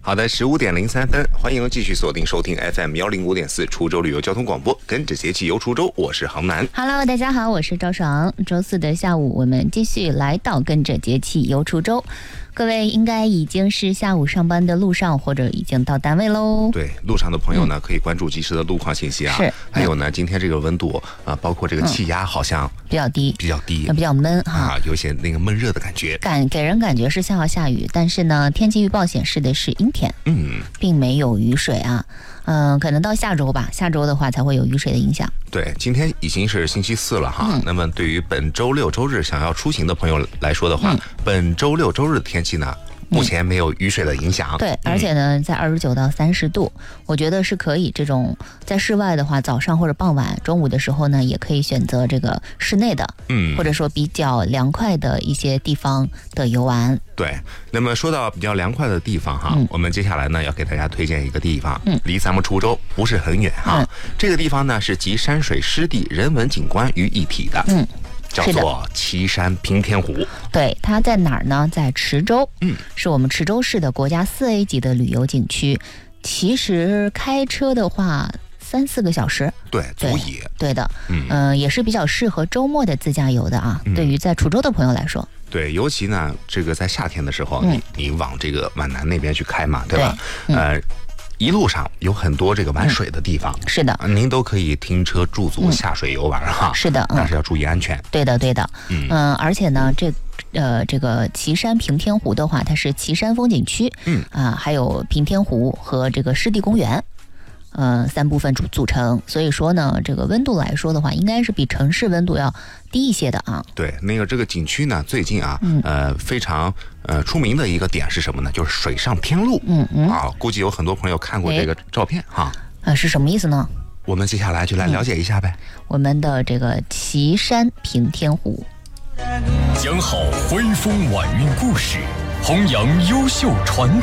好的，15:03，欢迎继续锁定收听 FM 105.4滁州旅游交通广播，跟着节气游滁州，我是杭南。 Hello， 大家好，我是赵爽。周四的下午，我们继续来到跟着节气游滁州。各位应该已经是下午上班的路上，或者已经到单位喽。 对，路上的朋友呢，可以关注及时的路况信息啊。 是。 还有呢，今天这个温度包括这个气压好像比较低， 比较闷哈， 有些那个闷热的感觉。 给人感觉是要下雨，但是呢，天气预报显示的是阴天，并没有雨水啊。可能到下周吧，下周的话才会有雨水的影响。 对，今天已经是星期4了哈。那么对于本周六周日想要出行的朋友来说的话，本周六周日的天气呢，目前没有雨水的影响。 对，而且呢，在29到30度，我觉得是可以。这种在室外的话，早上或者傍晚、中午的时候呢，也可以选择这个室内的，或者说比较凉快的一些地方的游玩。 对，那么说到比较凉快的地方哈，我们接下来呢要给大家推荐一个地方，离咱们滁州不是很远哈。这个地方呢是集山水湿地人文景观于一体的，叫做岐山平天湖。 对，它在哪儿呢？在池州，是我们池州市的国家4A 级的旅游景区。其实开车的话3-4个小时， 对，足以。 对的，也是比较适合周末的自驾游的啊。对于在滁州的朋友来说。 对，尤其呢，这个在夏天的时候，你往这个皖南那边去开嘛，对吧？一路上有很多这个玩水的地方， 是的， 您都可以停车驻足下水游玩哈。 是的， 但是要注意安全。 对的，而且呢，这个岐山平天湖的话，它是岐山风景区，还有平天湖和这个湿地公园。3部分组成，所以说呢，这个温度来说的话，应该是比城市温度要低一些的啊。 对，那个这个景区呢，最近啊，非常出名的一个点是什么呢？就是水上天路。估计有很多朋友看过这个照片哈。 是什么意思呢？ 我们接下来就来了解一下呗。 我们的这个岐山平天湖， 讲好徽风晚运故事，弘扬优秀传